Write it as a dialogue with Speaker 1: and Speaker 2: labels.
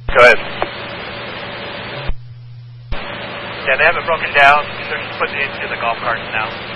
Speaker 1: Go ahead.
Speaker 2: Yeah, they haven't broken down. They're just putting it into the golf carts now.